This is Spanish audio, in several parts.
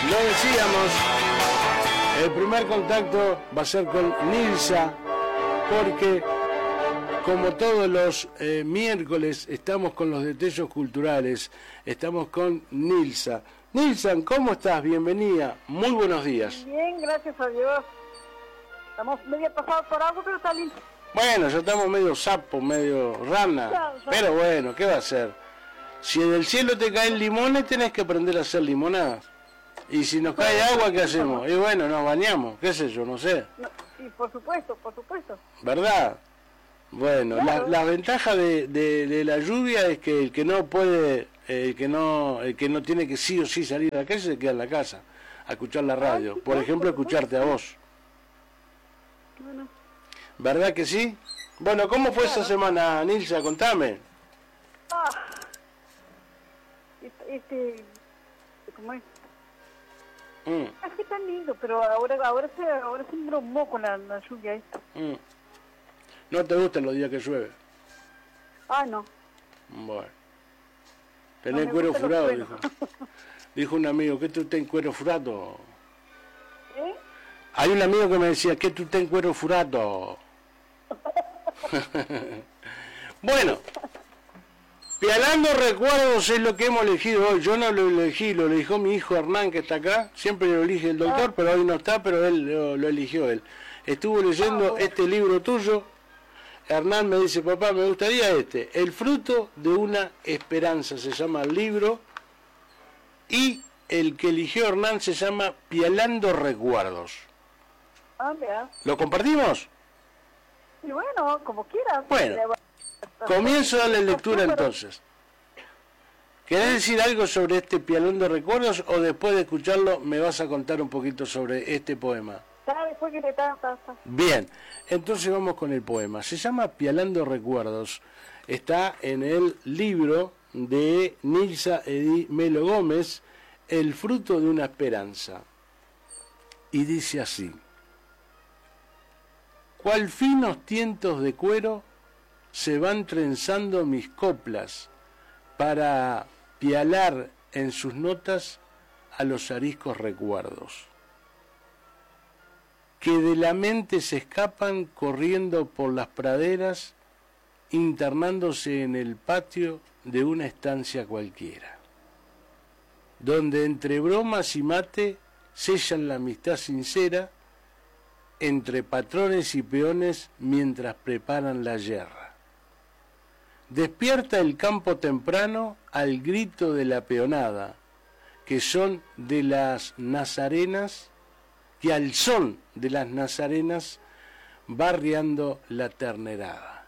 Lo decíamos, el primer contacto va a ser con Nilsa, porque como todos los miércoles estamos con los destellos culturales, estamos con Nilsa. Nilsa, ¿cómo estás? Bienvenida, muy buenos días. Bien, gracias a Dios. Estamos medio pasados por agua, pero está lindo. Bueno, ya estamos medio sapo, medio rana, Ya. pero bueno, ¿qué va a hacer? Si del cielo te caen limones, tenés que aprender a hacer limonadas. Y si nos cae agua, ¿qué hacemos? Y bueno, nos bañamos, qué sé yo, no sé. No, y por supuesto. ¿Verdad? Bueno, Claro. la ventaja de la lluvia es que el que no puede, el que no tiene que sí o sí salir a la calle se queda en la casa a escuchar la radio. sí, Por claro, ejemplo, por supuesto. escucharte a vos. Bueno, ¿Verdad que sí? Bueno, ¿cómo fue esa semana, Nilsa? Contame. ¿cómo es? Mm, Es que tan lindo, pero ahora se embromó con la lluvia esta. mm. ¿No te gustan los días que llueve? No. Bueno. No Tenés me cuero gustan los furado, cueros. dijo. Dijo un amigo, ¿qué tú ten cuero furado? ¿Eh? Hay un amigo que me decía, ¿qué tú ten cuero furado? Bueno, Pialando Recuerdos es lo que hemos elegido hoy. Yo no lo elegí, lo eligió mi hijo Hernán, que está acá. Siempre lo elige el doctor, pero hoy no está, pero él lo eligió él. Estuvo leyendo este libro tuyo. Hernán me dice, papá, me gustaría este. El fruto de una esperanza se llama el libro. Y el que eligió Hernán se llama Pialando Recuerdos. Vea. ¿Lo compartimos? Y bueno, como quieras. Bueno, comienzo a darle lectura entonces. ¿Querés decir algo sobre este Pialando Recuerdos o después de escucharlo me vas a contar un poquito sobre este poema? Después que le está. Bien, entonces vamos con el poema. Se llama Pialando Recuerdos. Está en el libro de Nilsa Edí Melo Gómez, El fruto de una esperanza. Y dice así: cual finos tientos de cuero se van trenzando mis coplas para pialar en sus notas a los ariscos recuerdos, que de la mente se escapan corriendo por las praderas, internándose en el patio de una estancia cualquiera, donde entre bromas y mate sellan la amistad sincera entre patrones y peones mientras preparan la yerra. Despierta el campo temprano al grito de la peonada, que son de las nazarenas, que al son de las nazarenas va riando la ternerada.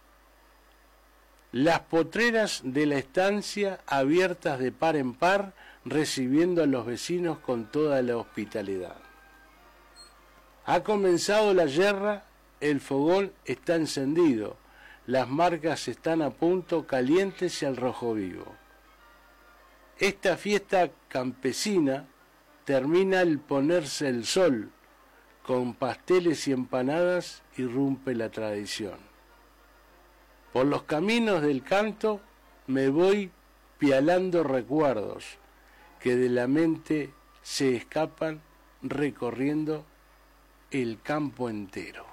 Las potreras de la estancia abiertas de par en par, recibiendo a los vecinos con toda la hospitalidad. Ha comenzado la yerra, el fogón está encendido, las marcas están a punto, calientes y al rojo vivo. Esta fiesta campesina termina al ponerse el sol, con pasteles y empanadas irrumpe la tradición. Por los caminos del canto me voy pialando recuerdos que de la mente se escapan recorriendo el campo entero.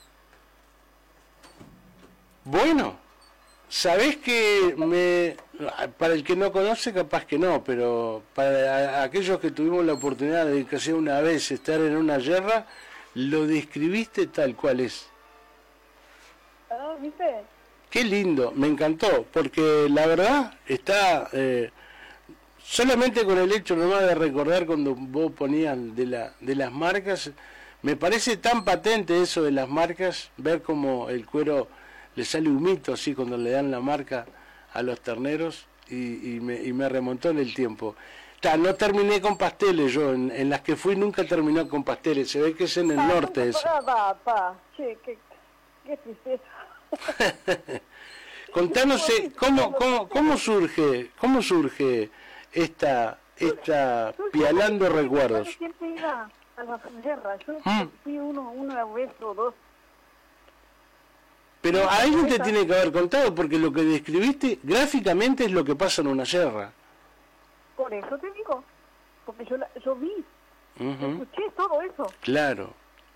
Bueno, sabés que para el que no conoce capaz que no, pero para aquellos que tuvimos la oportunidad de que sea una vez estar en una yerra, lo describiste tal cual es. ¿Viste? Qué lindo, me encantó, porque la verdad está solamente con el hecho nomás de recordar cuando vos ponías de las marcas, me parece tan patente eso de las marcas, ver cómo el cuero le sale humito así cuando le dan la marca a los terneros y me remontó en el tiempo. No terminé con pasteles yo, en las que fui nunca terminó con pasteles, se ve que es en el norte eso. Che, qué tristeza. Contanos cómo surge esta Pialando Recuerdos. Yo siempre iba a la guerra, yo fui una vez o dos. Pero a alguien te tiene que haber contado, porque lo que describiste gráficamente es lo que pasa en una yerra. Por eso te digo. porque yo vi, Ujú. escuché todo eso. Claro.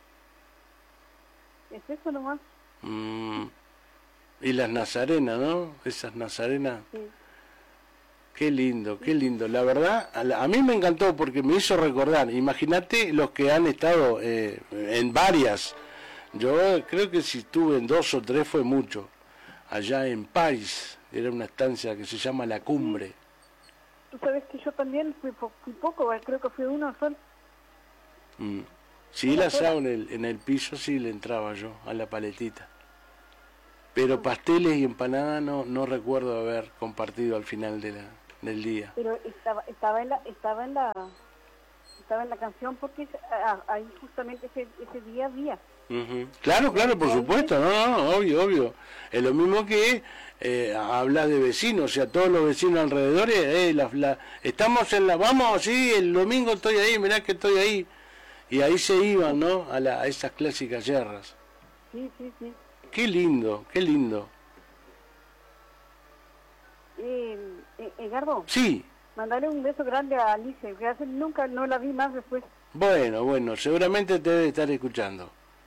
Es eso nomás. Mm. Y las nazarenas, ¿no? Esas nazarenas. Sí. Qué lindo, qué lindo. La verdad, a mí me encantó porque me hizo recordar. Imagínate los que han estado en varias. Yo creo que si estuve en 2 o 3 fue mucho. Allá en París, era una estancia que se llama La Cumbre. Tú sabes que yo también fui poco, creo que fui una sola. Sí, el asado en el piso sí le entraba yo, a la paletita. Pero pasteles y empanadas no recuerdo haber compartido al final del día. Pero estaba en la canción porque ahí justamente ese día había. Ujú. Claro, por supuesto, no, obvio. Es lo mismo que hablas de vecinos, o sea, todos los vecinos alrededor, estamos vamos, sí, el domingo estoy ahí, mirá que estoy ahí. Y ahí se iban, ¿no? A esas clásicas yerras. Sí. Qué lindo, qué lindo. Edgardo, Sí, mandarle un beso grande a Alice, que hace nunca no la vi más después. bueno, seguramente te debe estar escuchando.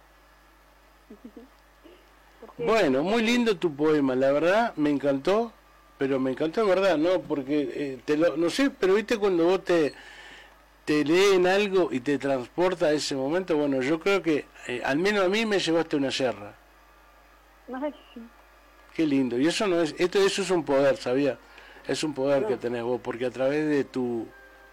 Porque, Bueno, muy lindo tu poema, la verdad, me encantó, pero me encantó de verdad, ¿no? Porque, no sé, pero viste cuando vos te leen algo y te transporta a ese momento, bueno, yo creo que, al menos a mí me llevaste una yerra. ay, sí. Qué lindo, y eso no es, eso es un poder, ¿sabía? Es un poder que tenés vos, porque a través de tu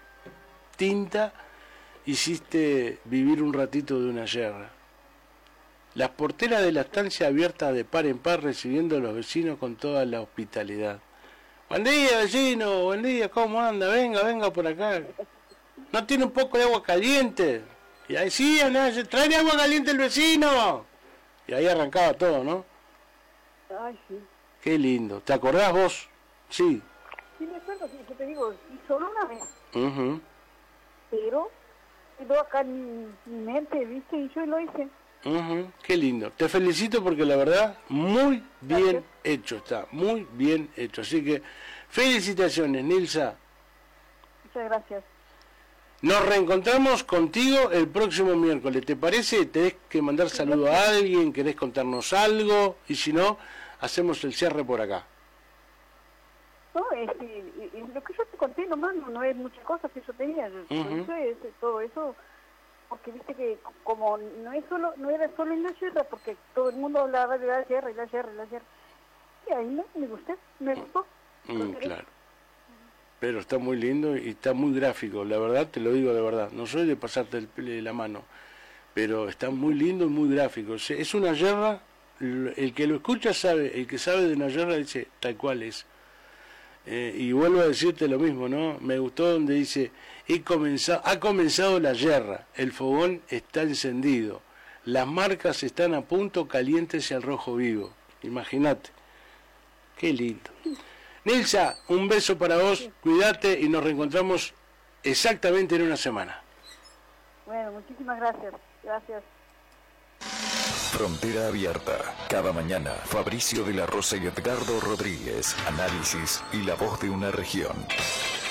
tinta hiciste vivir un ratito de una yerra. Las porteras de la estancia abiertas de par en par recibiendo a los vecinos con toda la hospitalidad. Buen día, vecino, buen día, ¿cómo anda? Venga por acá. ¿No tiene un poco de agua caliente? Y ahí sí, trae agua caliente el vecino. Y ahí arrancaba todo, ¿no? Ay, sí. Qué lindo. ¿Te acordás vos? Sí. Sí, me acuerdo, sí, yo te digo, y solo una vez. Ujú. Pero quedó acá en mi mente, ¿viste? Y yo lo hice. Qué lindo. Te felicito porque la verdad, muy bien Gracias. hecho está, muy bien hecho. Así que, felicitaciones, Nilsa. Muchas gracias. Nos reencontramos contigo el próximo miércoles. ¿Te parece? ¿Tenés que mandar saludo a alguien? ¿Querés contarnos algo? Y si no, hacemos el cierre por acá. No, lo que yo te conté nomás no es muchas cosas que yo tenía. Todo eso, porque viste que como no era solo en la sierra, porque todo el mundo hablaba de la sierra. Y ahí me gustó. Claro. Pero está muy lindo y está muy gráfico, la verdad, te lo digo de verdad. No soy de pasarte la mano, pero está muy lindo y muy gráfico. Es una yerra, el que lo escucha sabe, el que sabe de una yerra dice tal cual es. Y vuelvo a decirte lo mismo, ¿no? Me gustó donde dice, ha comenzado la yerra, el fogón está encendido, las marcas están a punto, calientes y al rojo vivo. Imagínate, qué lindo. Nilsa, un beso para vos, cuídate y nos reencontramos exactamente en una semana. Bueno, muchísimas gracias. Gracias. Frontera Abierta. Cada mañana, Fabricio de la Rosa y Edgardo Rodríguez. Análisis y la voz de una región.